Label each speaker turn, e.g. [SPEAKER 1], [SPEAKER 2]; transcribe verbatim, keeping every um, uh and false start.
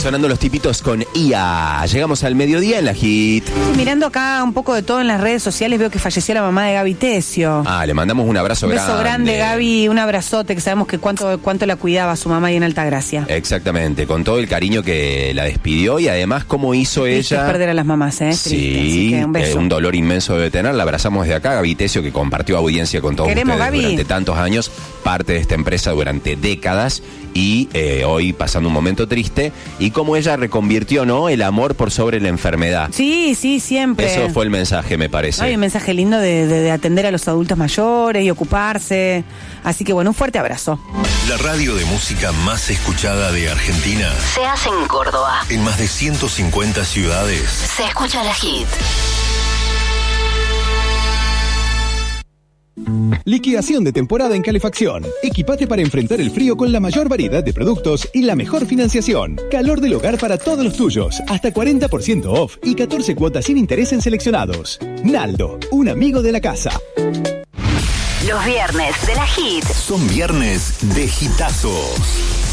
[SPEAKER 1] sonando Los Tipitos con I A. Llegamos al mediodía en la Hit.
[SPEAKER 2] Sí, mirando acá un poco de todo en las redes sociales, veo que falleció la mamá de Gaby Tesio.
[SPEAKER 1] Ah, le mandamos un abrazo
[SPEAKER 2] un
[SPEAKER 1] grande.
[SPEAKER 2] beso grande, Gaby, un abrazote, que sabemos que cuánto, cuánto la cuidaba su mamá ahí en Altagracia.
[SPEAKER 1] Exactamente, con todo el cariño que la despidió y además cómo hizo
[SPEAKER 2] Triste
[SPEAKER 1] ella.
[SPEAKER 2] es perder a las mamás, ¿eh? Triste,
[SPEAKER 1] Sí,
[SPEAKER 2] así que un beso.
[SPEAKER 1] Eh, un dolor inmenso debe tener. La abrazamos desde acá, Gaby Tesio, que compartió audiencia con todos
[SPEAKER 2] Queremos,
[SPEAKER 1] ustedes
[SPEAKER 2] Gaby.
[SPEAKER 1] durante tantos años, parte de esta empresa durante décadas y eh, hoy pasando un momento triste, y cómo ella reconvirtió, ¿no?, el amor por sobre la enfermedad.
[SPEAKER 2] Sí, sí, siempre.
[SPEAKER 1] Eso fue el mensaje, me parece.
[SPEAKER 2] Hay un mensaje lindo de, de, de atender a los adultos mayores y ocuparse. Así que bueno, un fuerte abrazo.
[SPEAKER 3] La radio de música más escuchada de Argentina
[SPEAKER 4] Se hace en Córdoba.
[SPEAKER 3] en más de ciento cincuenta ciudades.
[SPEAKER 4] Se escucha la Hit.
[SPEAKER 5] Liquidación de temporada en calefacción. Equipate para enfrentar el frío con la mayor variedad de productos y la mejor financiación. Calor del hogar para todos los tuyos. Hasta cuarenta por ciento off y catorce cuotas sin interés en seleccionados. Naldo, un amigo de la casa.
[SPEAKER 4] Los viernes de la Hit.
[SPEAKER 3] Son viernes de hitazos.